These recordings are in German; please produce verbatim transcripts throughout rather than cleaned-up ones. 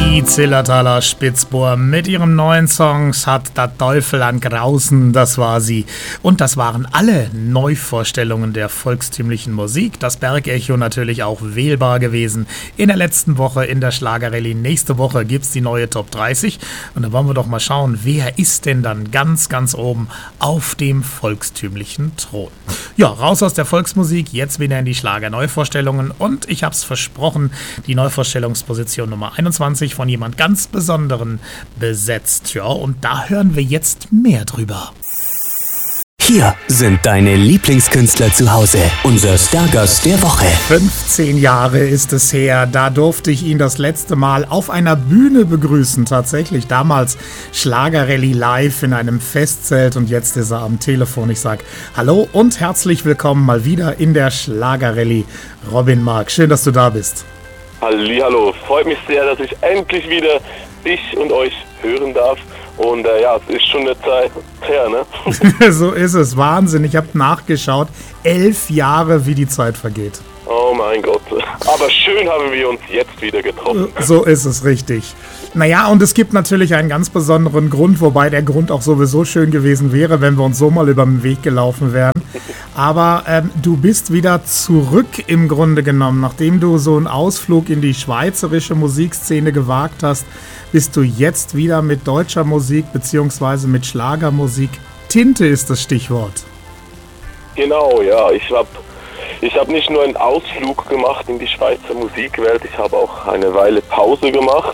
Die Zillertaler Spitzbohr mit ihrem neuen Song Hat der Teufel an Grausen, das war sie. Und das waren alle Neuvorstellungen der volkstümlichen Musik. Das Bergecho natürlich auch wählbar gewesen. In der letzten Woche in der Schlagerrallye. Nächste Woche gibt's die neue Top dreißig. Und da wollen wir doch mal schauen, wer ist denn dann ganz, ganz oben auf dem volkstümlichen Thron. Ja, raus aus der Volksmusik, jetzt wieder in die Schlager-Neuvorstellungen. Und ich hab's versprochen, die Neuvorstellungsposition Nummer einundzwanzig von jemand ganz Besonderen besetzt. Ja, und da hören wir jetzt mehr drüber. Hier sind deine Lieblingskünstler zu Hause. Unser Stargast der Woche. fünfzehn Jahre ist es her, da durfte ich ihn das letzte Mal auf einer Bühne begrüßen. Tatsächlich, damals Schlagerrallye live in einem Festzelt und jetzt ist er am Telefon. Ich sag Hallo und herzlich willkommen mal wieder in der Schlagerrallye. Robin Mark, schön, dass du da bist. Hallihallo, freut mich sehr, dass ich endlich wieder dich und euch hören darf. Und äh, ja, es ist schon eine Zeit her, ne? So ist es, Wahnsinn. Ich habe nachgeschaut, elf Jahre, wie die Zeit vergeht. Oh mein Gott. Aber schön haben wir uns jetzt wieder getroffen. So ist es, richtig. Naja, und es gibt natürlich einen ganz besonderen Grund, wobei der Grund auch sowieso schön gewesen wäre, wenn wir uns so mal über den Weg gelaufen wären. Aber ähm, du bist wieder zurück im Grunde genommen. Nachdem du so einen Ausflug in die schweizerische Musikszene gewagt hast, bist du jetzt wieder mit deutscher Musik bzw. mit Schlagermusik. Tinte ist das Stichwort. Genau, ja. Ich habe ich hab nicht nur einen Ausflug gemacht in die Schweizer Musikwelt, ich habe auch eine Weile Pause gemacht.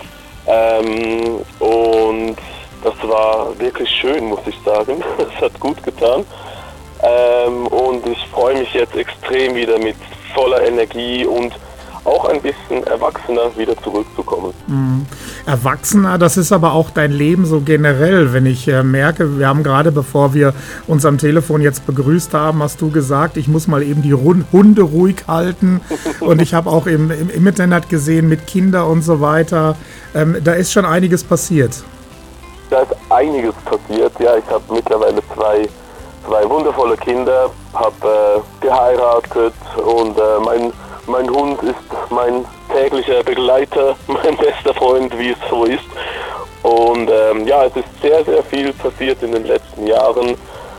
Ähm, und das war wirklich schön, muss ich sagen. Es hat gut getan. Ähm, und ich freue mich jetzt extrem wieder mit voller Energie und auch ein bisschen erwachsener wieder zurückzukommen. Mhm. Erwachsener, das ist aber auch dein Leben so generell. Wenn ich äh, merke, wir haben gerade, bevor wir uns am Telefon jetzt begrüßt haben, hast du gesagt, ich muss mal eben die Rund- Hunde ruhig halten. Und ich habe auch im, im, im Internet gesehen mit Kindern und so weiter. Ähm, da ist schon einiges passiert. Da ist einiges passiert, ja. Ich habe mittlerweile zwei, zwei wundervolle Kinder, habe äh, geheiratet und äh, mein Mein Hund ist mein täglicher Begleiter, mein bester Freund, wie es so ist. Und ähm, ja, es ist sehr, sehr viel passiert in den letzten Jahren.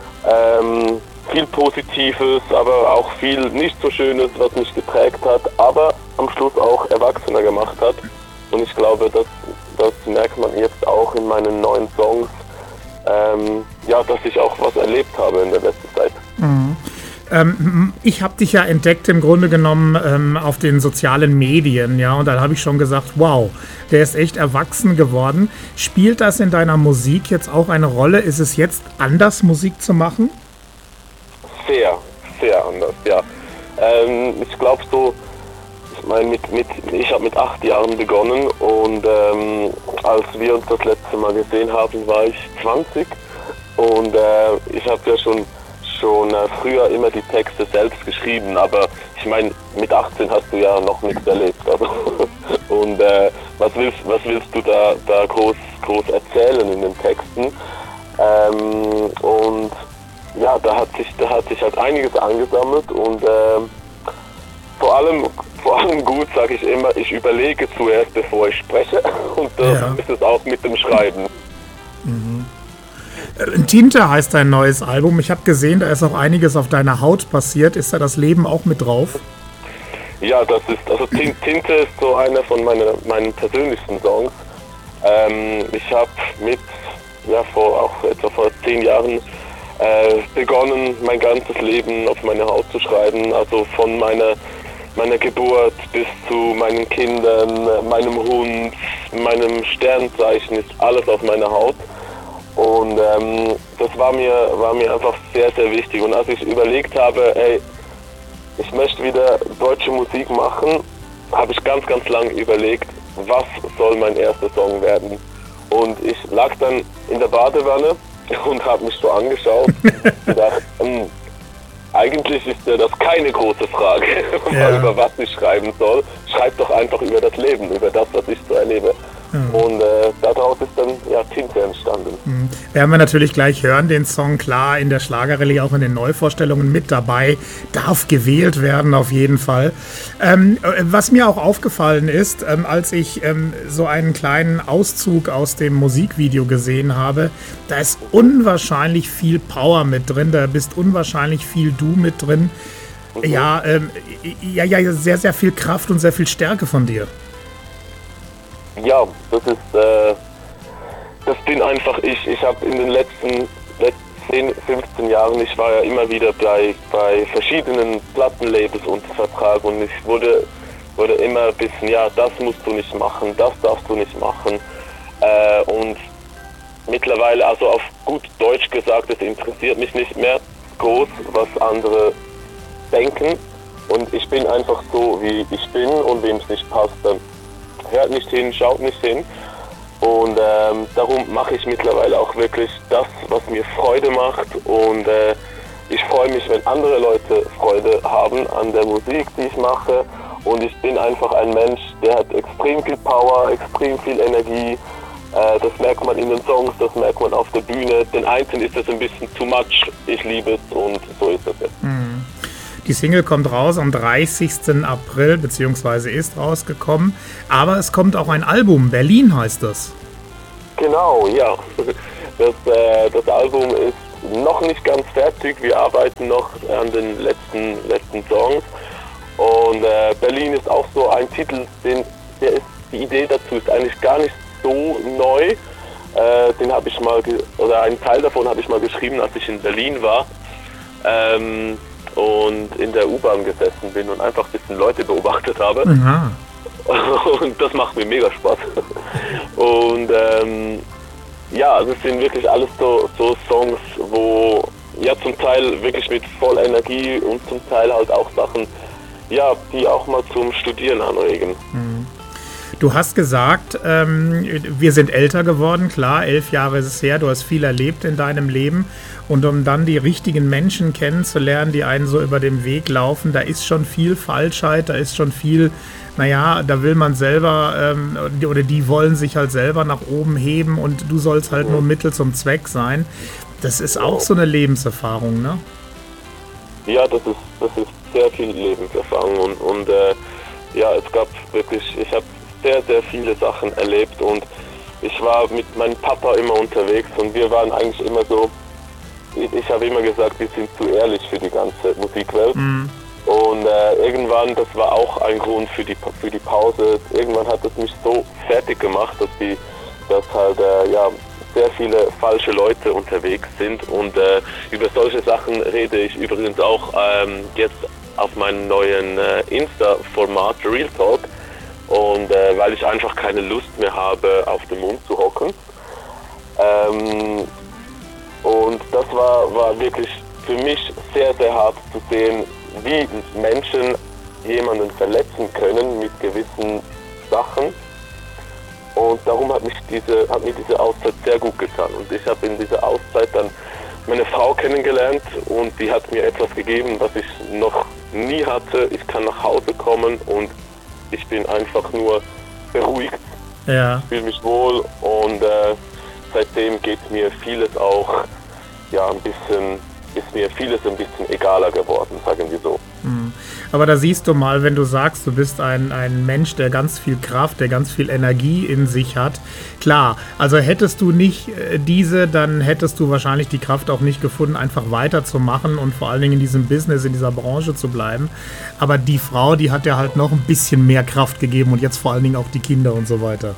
Ähm, viel Positives, aber auch viel nicht so Schönes, was mich geprägt hat, aber am Schluss auch erwachsener gemacht hat. Und ich glaube, das, das merkt man jetzt auch in meinen neuen Songs, ähm, ja, dass ich auch was erlebt habe in der letzten Zeit. Mhm. Ähm, ich habe dich ja entdeckt im Grunde genommen ähm, auf den sozialen Medien, ja, und dann habe ich schon gesagt, wow, der ist echt erwachsen geworden. Spielt das in deiner Musik jetzt auch eine Rolle? Ist es jetzt anders, Musik zu machen? Sehr, sehr anders, ja. Ähm, ich glaube so, ich meine, mit, mit, ich habe mit acht Jahren begonnen und ähm, als wir uns das letzte Mal gesehen haben, war ich zwanzig und äh, ich habe ja schon schon äh, früher immer die Texte selbst geschrieben, aber ich meine, mit achtzehn hast du ja noch nichts erlebt. Also. Und äh, was willst was willst du da, da groß, groß erzählen in den Texten? Ähm, und ja, da hat sich da hat sich halt einiges angesammelt und äh, vor allem vor allem gut, sage ich immer, ich überlege zuerst, bevor ich spreche und äh, ja. Ist es auch mit dem Schreiben. Mhm. Tinte heißt dein neues Album. Ich habe gesehen, da ist auch einiges auf deiner Haut passiert. Ist da das Leben auch mit drauf? Ja, das ist, also Tinte ist so einer von meine, meinen persönlichsten Songs. Ähm, ich habe mit, ja, vor auch etwa vor zehn Jahren äh, begonnen, mein ganzes Leben auf meine Haut zu schreiben. Also von meiner, meiner Geburt bis zu meinen Kindern, meinem Hund, meinem Sternzeichen ist alles auf meiner Haut. Und ähm, das war mir, war mir einfach sehr, sehr wichtig. Und als ich überlegt habe, ey, ich möchte wieder deutsche Musik machen, habe ich ganz, ganz lange überlegt, was soll mein erster Song werden. Und ich lag dann in der Badewanne und habe mich so angeschaut und gedacht, hm, eigentlich ist ja das keine große Frage, ja. Über was ich schreiben soll. Schreib doch einfach über das Leben, über das, was ich so erlebe. Mhm. Und äh, daraus ist dann ja Tinte entstanden. Werden wir natürlich gleich hören, den Song, klar, in der Schlagerrallye, auch in den Neuvorstellungen mit dabei, darf gewählt werden auf jeden Fall. Ähm, was mir auch aufgefallen ist, ähm, als ich ähm, so einen kleinen Auszug aus dem Musikvideo gesehen habe, da ist unwahrscheinlich viel Power mit drin, da bist unwahrscheinlich viel du mit drin. Mhm. Ja, ähm, ja, ja, sehr, sehr viel Kraft und sehr viel Stärke von dir. Ja, das ist... Äh Das bin einfach ich. Ich habe in den letzten, letzten zehn, fünfzehn Jahren, ich war ja immer wieder bei, bei verschiedenen Plattenlabels unter Vertrag und ich wurde, wurde immer ein bisschen, ja, das musst du nicht machen, das darfst du nicht machen. Äh, und mittlerweile, also auf gut Deutsch gesagt, es interessiert mich nicht mehr groß, was andere denken. Und ich bin einfach so, wie ich bin, und wem es nicht passt, dann hört nicht hin, schaut nicht hin. Und ähm, darum mache ich mittlerweile auch wirklich das, was mir Freude macht. Und äh, ich freue mich, wenn andere Leute Freude haben an der Musik, die ich mache. Und ich bin einfach ein Mensch, der hat extrem viel Power, extrem viel Energie. Äh, das merkt man in den Songs, das merkt man auf der Bühne. Den Einzelnen ist das ein bisschen too much. Ich liebe es und so ist das jetzt. Mhm. Die Single kommt raus am dreißigsten April, beziehungsweise ist rausgekommen. Aber es kommt auch ein Album, Berlin heißt das. Genau, ja. Das, äh, das Album ist noch nicht ganz fertig. Wir arbeiten noch an den letzten, letzten Songs. Und äh, Berlin ist auch so ein Titel, den, der ist, die Idee dazu ist eigentlich gar nicht so neu. Äh, den habe ich mal, ge- oder einen Teil davon habe ich mal geschrieben, als ich in Berlin war. Ähm, und in der U-Bahn gesessen bin und einfach ein bisschen Leute beobachtet habe. Aha. Und das macht mir mega Spaß. Und ähm, ja, also es sind wirklich alles so, so Songs, wo ja zum Teil wirklich mit voller Energie und zum Teil halt auch Sachen, ja, die auch mal zum Studieren anregen. Mhm. Du hast gesagt, ähm, wir sind älter geworden, klar, elf Jahre ist es her, du hast viel erlebt in deinem Leben und um dann die richtigen Menschen kennenzulernen, die einen so über den Weg laufen, da ist schon viel Falschheit, da ist schon viel, naja, da will man selber ähm, oder die wollen sich halt selber nach oben heben und du sollst halt nur Mittel zum Zweck sein. Das ist auch so eine Lebenserfahrung, ne? Ja, das ist, das ist sehr viel Lebenserfahrung und, und äh, ja, es gab wirklich, ich habe sehr, sehr viele Sachen erlebt und ich war mit meinem Papa immer unterwegs und wir waren eigentlich immer so, ich, ich habe immer gesagt, wir sind zu ehrlich für die ganze Musikwelt. Mhm. Und äh, irgendwann, das war auch ein Grund für die, für die Pause, irgendwann hat es mich so fertig gemacht, dass, die, dass halt äh, ja, sehr viele falsche Leute unterwegs sind und äh, über solche Sachen rede ich übrigens auch ähm, jetzt auf meinem neuen äh, Insta-Format Real Talk. Und äh, weil ich einfach keine Lust mehr habe, auf dem Mund zu hocken. Ähm, und das war, war wirklich für mich sehr, sehr hart zu sehen, wie Menschen jemanden verletzen können mit gewissen Sachen. Und darum hat, mich diese, hat mir diese Auszeit sehr gut getan. Und ich habe in dieser Auszeit dann meine Frau kennengelernt und die hat mir etwas gegeben, was ich noch nie hatte. Ich kann nach Hause kommen und ich bin einfach nur beruhigt, ja. Fühle mich wohl und äh, seitdem geht mir vieles auch, ja, ein bisschen, ist mir vieles ein bisschen egaler geworden, sagen wir so. Mhm. Aber da siehst du mal, wenn du sagst, du bist ein, ein Mensch, der ganz viel Kraft, der ganz viel Energie in sich hat. Klar, also hättest du nicht diese, dann hättest du wahrscheinlich die Kraft auch nicht gefunden, einfach weiterzumachen und vor allen Dingen in diesem Business, in dieser Branche zu bleiben. Aber die Frau, die hat ja halt noch ein bisschen mehr Kraft gegeben und jetzt vor allen Dingen auch die Kinder und so weiter.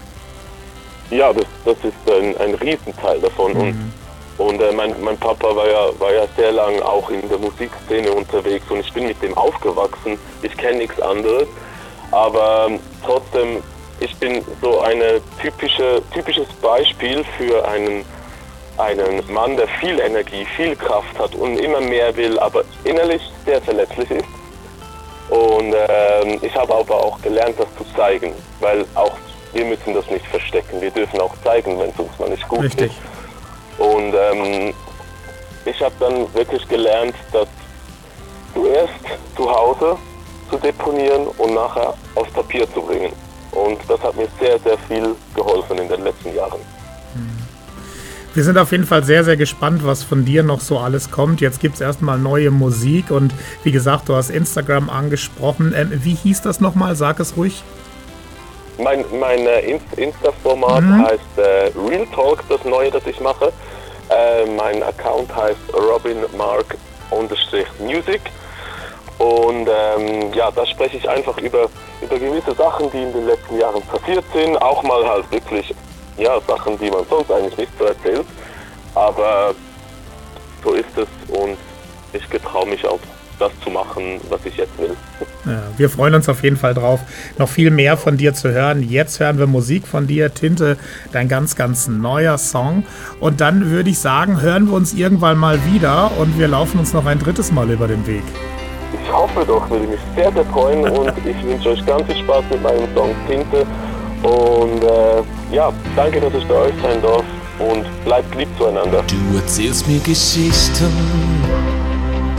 Ja, das, das ist ein, ein Riesenteil davon. Mhm. Und Und äh, mein, mein Papa war ja, war ja sehr lange auch in der Musikszene unterwegs und ich bin mit dem aufgewachsen. Ich kenne nichts anderes, aber ähm, trotzdem, ich bin so ein typische, typisches Beispiel für einen, einen Mann, der viel Energie, viel Kraft hat und immer mehr will, aber innerlich sehr verletzlich ist. Und ähm, ich habe aber auch gelernt, das zu zeigen, weil auch wir müssen das nicht verstecken. Wir dürfen auch zeigen, wenn es uns mal nicht gut Richtig. geht. Und ähm, ich habe dann wirklich gelernt, das zuerst zu Hause zu deponieren und nachher aufs Papier zu bringen. Und das hat mir sehr, sehr viel geholfen in den letzten Jahren. Wir sind auf jeden Fall sehr, sehr gespannt, was von dir noch so alles kommt. Jetzt gibt es erstmal neue Musik und wie gesagt, du hast Instagram angesprochen. Ähm, wie hieß das nochmal? Sag es ruhig. Mein, mein äh, Insta-Format mhm. heißt äh, Real Talk, das neue, das ich mache. Äh, mein Account heißt robinmark-music und ähm, ja, da spreche ich einfach über, über gewisse Sachen, die in den letzten Jahren passiert sind. Auch mal halt wirklich ja, Sachen, die man sonst eigentlich nicht so erzählt. Aber so ist es und ich getraue mich auch, das zu machen, was ich jetzt will. Ja, wir freuen uns auf jeden Fall drauf, noch viel mehr von dir zu hören. Jetzt hören wir Musik von dir, Tinte, dein ganz, ganz neuer Song. Und dann würde ich sagen, hören wir uns irgendwann mal wieder und wir laufen uns noch ein drittes Mal über den Weg. Ich hoffe doch, würde mich sehr, sehr freuen und ich wünsche euch ganz viel Spaß mit meinem Song Tinte. Und äh, ja, danke, dass ich bei euch sein darf und bleibt lieb zueinander. Du erzählst mir Geschichten